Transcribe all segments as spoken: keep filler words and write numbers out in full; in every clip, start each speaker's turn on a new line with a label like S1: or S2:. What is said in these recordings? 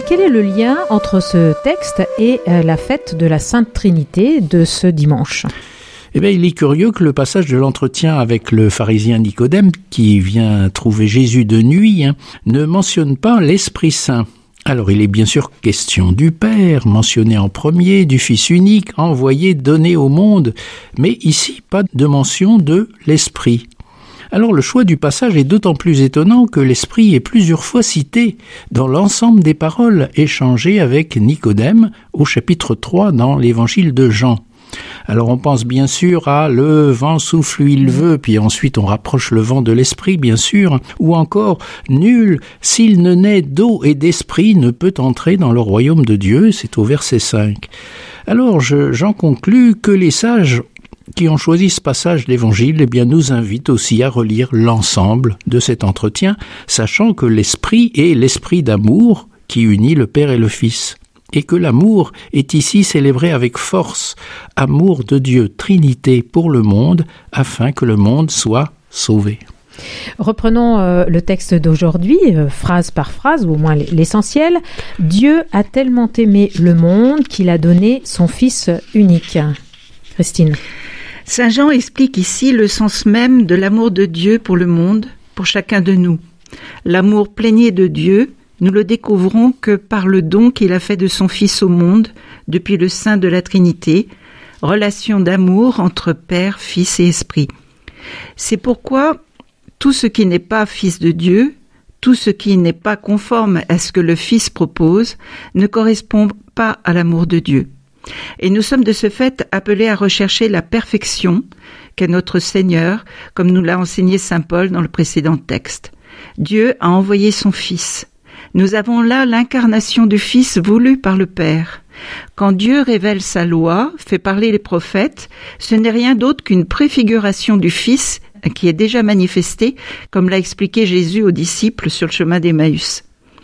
S1: quel est le lien entre ce texte et la fête de la Sainte Trinité de ce dimanche ?
S2: Eh bien, il est curieux que le passage de l'entretien avec le pharisien Nicodème, qui vient trouver Jésus de nuit, hein, ne mentionne pas l'Esprit Saint. Alors, il est bien sûr question du Père, mentionné en premier, du Fils unique, envoyé, donné au monde, mais ici, pas de mention de l'Esprit. Alors, le choix du passage est d'autant plus étonnant que l'Esprit est plusieurs fois cité dans l'ensemble des paroles échangées avec Nicodème au chapitre trois dans l'Évangile de Jean. Alors on pense bien sûr à le vent souffle où il veut, puis ensuite on rapproche le vent de l'esprit bien sûr, ou encore nul s'il ne naît d'eau et d'esprit ne peut entrer dans le royaume de Dieu, c'est au verset cinq. Alors je, j'en conclus que les sages qui ont choisi ce passage d'évangile eh bien, nous invitent aussi à relire l'ensemble de cet entretien, sachant que l'esprit est l'esprit d'amour qui unit le Père et le Fils. Et que l'amour est ici célébré avec force, amour de Dieu, Trinité pour le monde, afin que le monde soit sauvé.
S1: Reprenons euh, le texte d'aujourd'hui, euh, phrase par phrase, ou au moins l'essentiel. Dieu a tellement aimé le monde qu'il a donné son Fils unique. Christine.
S3: Saint Jean explique ici le sens même de l'amour de Dieu pour le monde, pour chacun de nous. L'amour plénier de Dieu, nous le découvrons que par le don qu'il a fait de son Fils au monde, depuis le sein de la Trinité, relation d'amour entre Père, Fils et Esprit. C'est pourquoi tout ce qui n'est pas Fils de Dieu, tout ce qui n'est pas conforme à ce que le Fils propose, ne correspond pas à l'amour de Dieu. Et nous sommes de ce fait appelés à rechercher la perfection qu'est notre Seigneur, comme nous l'a enseigné saint Paul dans le précédent texte. Dieu a envoyé son Fils. Nous avons là l'incarnation du Fils voulu par le Père. Quand Dieu révèle sa loi, fait parler les prophètes, ce n'est rien d'autre qu'une préfiguration du Fils qui est déjà manifestée, comme l'a expliqué Jésus aux disciples sur le chemin d'Emmaüs.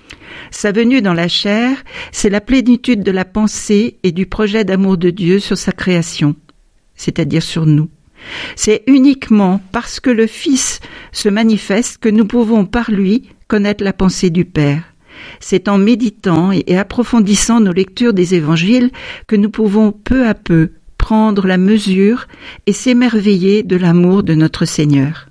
S3: Sa venue dans la chair, c'est la plénitude de la pensée et du projet d'amour de Dieu sur sa création, c'est-à-dire sur nous. C'est uniquement parce que le Fils se manifeste que nous pouvons par lui connaître la pensée du Père. C'est en méditant et approfondissant nos lectures des évangiles que nous pouvons peu à peu prendre la mesure et s'émerveiller de l'amour de notre Seigneur.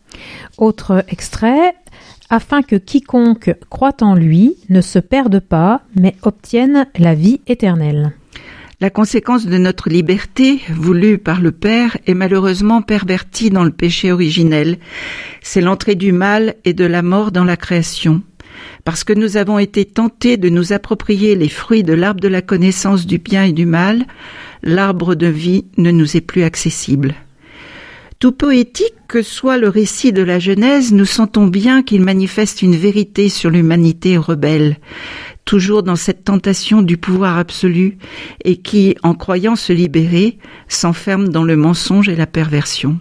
S1: Autre extrait, afin que quiconque croit en lui ne se perde pas, mais obtienne la vie éternelle.
S3: La conséquence de notre liberté, voulue par le Père, est malheureusement pervertie dans le péché originel. C'est l'entrée du mal et de la mort dans la création. Parce que nous avons été tentés de nous approprier les fruits de l'arbre de la connaissance du bien et du mal, l'arbre de vie ne nous est plus accessible. Tout poétique que soit le récit de la Genèse, nous sentons bien qu'il manifeste une vérité sur l'humanité rebelle, toujours dans cette tentation du pouvoir absolu et qui, en croyant se libérer, s'enferme dans le mensonge et la perversion.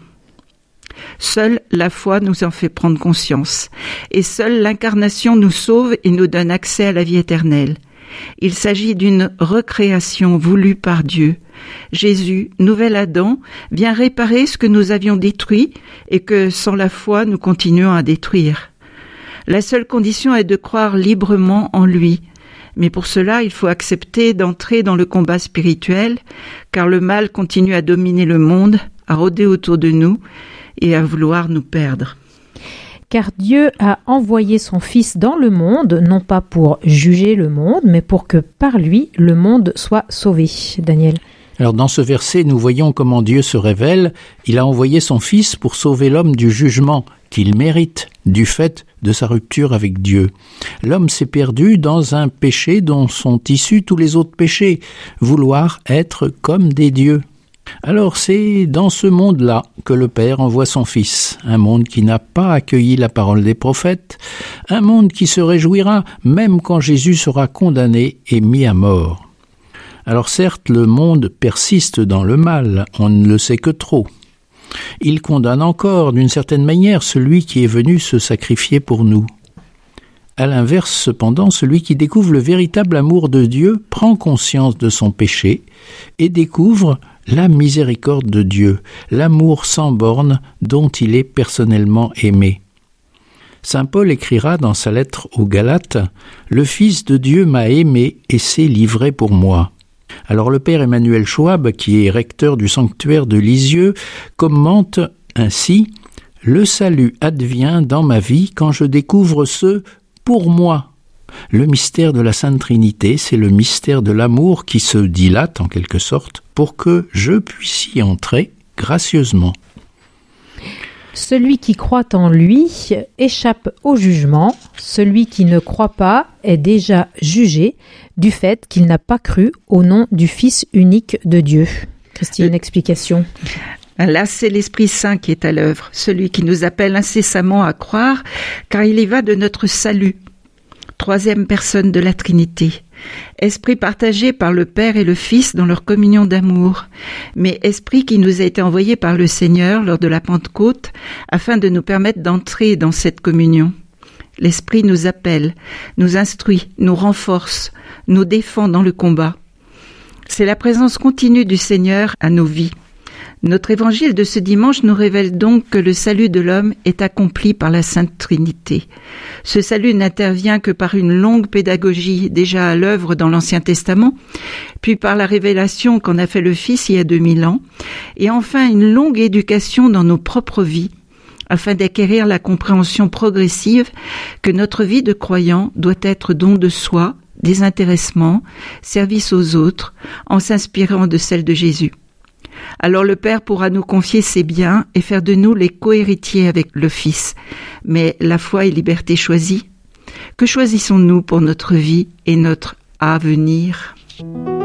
S3: Seule la foi nous en fait prendre conscience, et seule l'incarnation nous sauve et nous donne accès à la vie éternelle. Il s'agit d'une recréation voulue par Dieu. Jésus, nouvel Adam, vient réparer ce que nous avions détruit et que, sans la foi, nous continuons à détruire. La seule condition est de croire librement en lui. Mais pour cela, il faut accepter d'entrer dans le combat spirituel, car le mal continue à dominer le monde, à rôder autour de nous et à vouloir nous perdre.
S1: Car Dieu a envoyé son Fils dans le monde, non pas pour juger le monde, mais pour que par lui, le monde soit sauvé. Daniel.
S2: Alors dans ce verset, nous voyons comment Dieu se révèle. Il a envoyé son Fils pour sauver l'homme du jugement qu'il mérite du fait de sa rupture avec Dieu. L'homme s'est perdu dans un péché dont sont issus tous les autres péchés, vouloir être comme des dieux. Alors c'est dans ce monde-là que le Père envoie son Fils, un monde qui n'a pas accueilli la parole des prophètes, un monde qui se réjouira même quand Jésus sera condamné et mis à mort. Alors certes, le monde persiste dans le mal, on ne le sait que trop. Il condamne encore, d'une certaine manière, celui qui est venu se sacrifier pour nous. À l'inverse, cependant, celui qui découvre le véritable amour de Dieu prend conscience de son péché et découvre la miséricorde de Dieu, l'amour sans borne dont il est personnellement aimé. Saint Paul écrira dans sa lettre aux Galates « Le Fils de Dieu m'a aimé et s'est livré pour moi ». Alors le père Emmanuel Schwab, qui est recteur du sanctuaire de Lisieux, commente ainsi « Le salut advient dans ma vie quand je découvre ce « pour moi ». Le mystère de la Sainte Trinité, c'est le mystère de l'amour qui se dilate en quelque sorte pour que je puisse y entrer gracieusement.
S1: Celui qui croit en lui échappe au jugement. Celui qui ne croit pas est déjà jugé du fait qu'il n'a pas cru au nom du Fils unique de Dieu. Christine, une explication.
S3: Là, c'est l'Esprit Saint qui est à l'œuvre, celui qui nous appelle incessamment à croire, car il y va de notre salut. Troisième personne de la Trinité. Esprit partagé par le Père et le Fils dans leur communion d'amour, mais esprit qui nous a été envoyé par le Seigneur lors de la Pentecôte afin de nous permettre d'entrer dans cette communion. L'Esprit nous appelle, nous instruit, nous renforce, nous défend dans le combat. C'est la présence continue du Seigneur à nos vies. Notre évangile de ce dimanche nous révèle donc que le salut de l'homme est accompli par la Sainte Trinité. Ce salut n'intervient que par une longue pédagogie déjà à l'œuvre dans l'Ancien Testament, puis par la révélation qu'en a fait le Fils il y a deux mille ans, et enfin une longue éducation dans nos propres vies, afin d'acquérir la compréhension progressive que notre vie de croyant doit être don de soi, désintéressement, service aux autres, en s'inspirant de celle de Jésus. Alors le Père pourra nous confier ses biens et faire de nous les co-héritiers avec le Fils. Mais la foi et liberté choisie, que choisissons-nous pour notre vie et notre avenir ?